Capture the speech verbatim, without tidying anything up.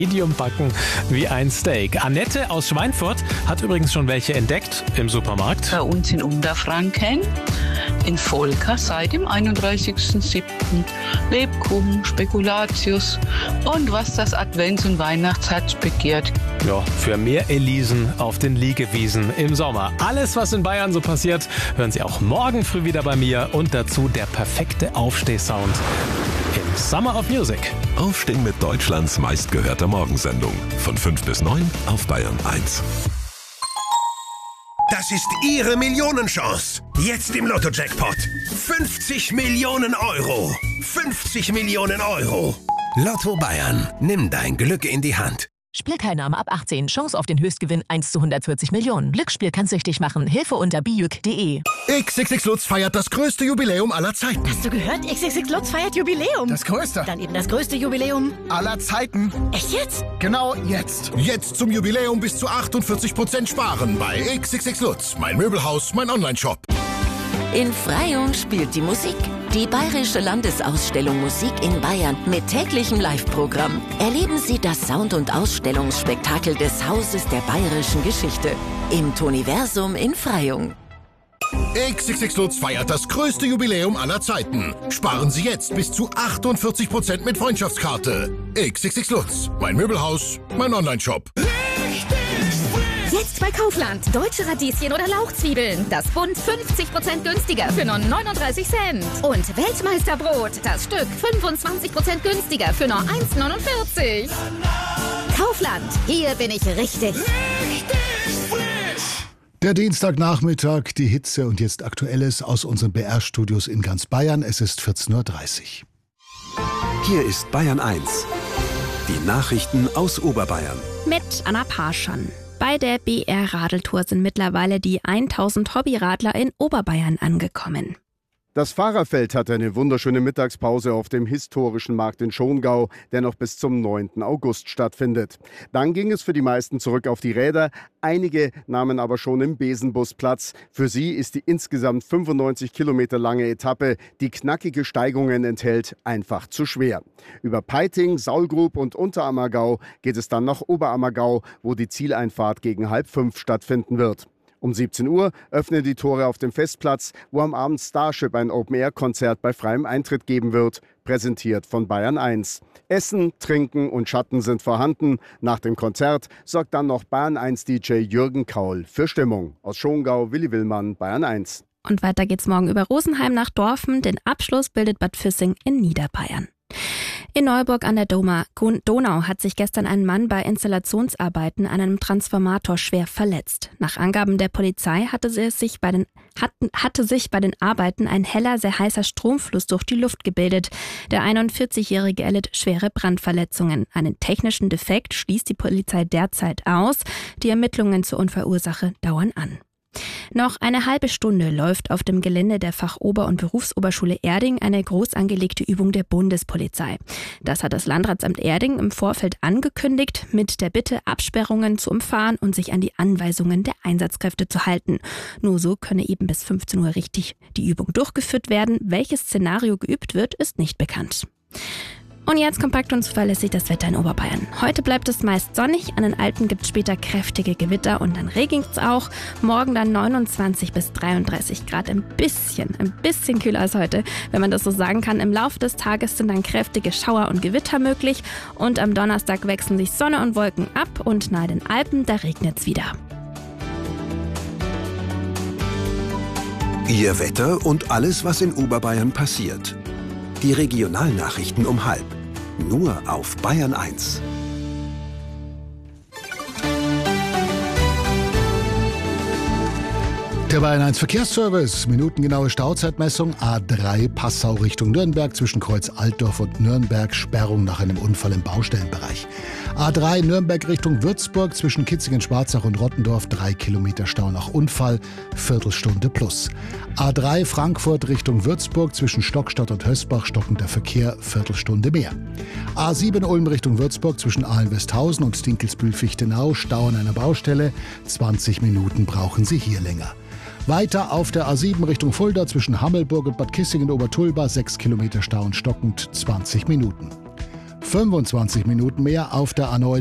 Medium backen wie ein Steak. Annette aus Schweinfurt hat übrigens schon welche entdeckt im Supermarkt. Bei uns in Unterfranken, in Volker, seit dem einunddreißigsten siebten Lebkuchen, Spekulatius und was das Advents- und Weihnachtsherz begehrt. Ja, für mehr Elisen auf den Liegewiesen im Sommer. Alles, was in Bayern so passiert, hören Sie auch morgen früh wieder bei mir und dazu der perfekte Aufstehsound im Summer of Music. Aufstehen mit Deutschlands meistgehörter Morgensendung. Von fünf bis neun auf Bayern eins. Das ist Ihre Millionenchance. Jetzt im Lotto-Jackpot. fünfzig Millionen Euro. fünfzig Millionen Euro. Lotto Bayern. Nimm dein Glück in die Hand. Spielteilnahme ab achtzehn. Chance auf den Höchstgewinn eins zu hundertvierzig Millionen. Glücksspiel kann süchtig machen. Hilfe unter bijuk punkt de. X X X Lutz feiert das größte Jubiläum aller Zeiten. Hast du gehört? X X X Lutz feiert Jubiläum. Das größte. Dann eben das größte Jubiläum aller Zeiten. Echt jetzt? Genau jetzt. Jetzt zum Jubiläum bis zu achtundvierzig Prozent sparen bei X X X Lutz. Mein Möbelhaus, mein Onlineshop. In Freyung spielt die Musik. Die Bayerische Landesausstellung Musik in Bayern mit täglichem Live-Programm. Erleben Sie das Sound- und Ausstellungsspektakel des Hauses der bayerischen Geschichte im Toniversum in Freyung. X X X Lutz feiert das größte Jubiläum aller Zeiten. Sparen Sie jetzt bis zu achtundvierzig Prozent mit Freundschaftskarte. X X X Lutz. Mein Möbelhaus, mein Onlineshop. Jetzt bei Kaufland. Deutsche Radieschen oder Lauchzwiebeln. Das Bund fünfzig Prozent günstiger für nur neununddreißig Cent. Und Weltmeisterbrot. Das Stück fünfundzwanzig Prozent günstiger für nur eins neunundvierzig. Kaufland. Hier bin ich richtig. Richtig frisch. Der Dienstagnachmittag, die Hitze und jetzt Aktuelles aus unseren B R-Studios in ganz Bayern. Es ist vierzehn Uhr dreißig. Hier ist Bayern eins. Die Nachrichten aus Oberbayern. Mit Anna Parschan. Bei der B R-Radeltour sind mittlerweile die tausend Hobbyradler in Oberbayern angekommen. Das Fahrerfeld hatte eine wunderschöne Mittagspause auf dem historischen Markt in Schongau, der noch bis zum neunten August stattfindet. Dann ging es für die meisten zurück auf die Räder. Einige nahmen aber schon im Besenbus Platz. Für sie ist die insgesamt fünfundneunzig Kilometer lange Etappe, die knackige Steigungen enthält, einfach zu schwer. Über Peiting, Saulgrub und Unterammergau geht es dann nach Oberammergau, wo die Zieleinfahrt gegen halb fünf stattfinden wird. Um siebzehn Uhr öffnen die Tore auf dem Festplatz, wo am Abend Starship ein Open-Air-Konzert bei freiem Eintritt geben wird, präsentiert von Bayern eins. Essen, Trinken und Schatten sind vorhanden. Nach dem Konzert sorgt dann noch Bayern eins D J Jürgen Kaul für Stimmung. Aus Schongau, Willi Willmann, Bayern eins. Und weiter geht's morgen über Rosenheim nach Dorfen. Den Abschluss bildet Bad Füssing in Niederbayern. In Neuburg an der Donau hat sich gestern ein Mann bei Installationsarbeiten an einem Transformator schwer verletzt. Nach Angaben der Polizei hatte, es sich bei den, hatten, hatte sich bei den Arbeiten ein heller, sehr heißer Stromfluss durch die Luft gebildet. Der einundvierzigjährige erlitt schwere Brandverletzungen. Einen technischen Defekt schließt die Polizei derzeit aus. Die Ermittlungen zur Unfallursache dauern an. Noch eine halbe Stunde läuft auf dem Gelände der Fachober- und Berufsoberschule Erding eine groß angelegte Übung der Bundespolizei. Das hat das Landratsamt Erding im Vorfeld angekündigt, mit der Bitte, Absperrungen zu umfahren und sich an die Anweisungen der Einsatzkräfte zu halten. Nur so könne eben bis fünfzehn Uhr richtig die Übung durchgeführt werden. Welches Szenario geübt wird, ist nicht bekannt. Und jetzt kompakt und zuverlässig das Wetter in Oberbayern. Heute bleibt es meist sonnig, an den Alpen gibt es später kräftige Gewitter und dann regnet es auch. Morgen dann neunundzwanzig bis dreiunddreißig Grad, ein bisschen, ein bisschen kühler als heute, wenn man das so sagen kann. Im Laufe des Tages sind dann kräftige Schauer und Gewitter möglich und am Donnerstag wechseln sich Sonne und Wolken ab und nahe den Alpen, da regnet es wieder. Ihr Wetter und alles, was in Oberbayern passiert. Die Regionalnachrichten um halb. Nur auf Bayern eins. Der Bayern eins Verkehrsservice, minutengenaue Stauzeitmessung, A drei Passau Richtung Nürnberg, zwischen Kreuz Altdorf und Nürnberg, Sperrung nach einem Unfall im Baustellenbereich. A drei Nürnberg Richtung Würzburg, zwischen Kitzingen-Schwarzach und Rottendorf, drei Kilometer Stau nach Unfall, Viertelstunde plus. A drei Frankfurt Richtung Würzburg, zwischen Stockstadt und Hösbach, stockender Verkehr, Viertelstunde mehr. A sieben Ulm Richtung Würzburg, zwischen Aalen-Westhausen und Dinkelsbühl-Fichtenau, Stau an einer Baustelle, zwanzig Minuten brauchen Sie hier länger. Weiter auf der A sieben Richtung Fulda zwischen Hammelburg und Bad Kissingen-Obertulba, sechs Kilometer Stau und stockend, zwanzig Minuten. fünfundzwanzig Minuten mehr auf der A neun.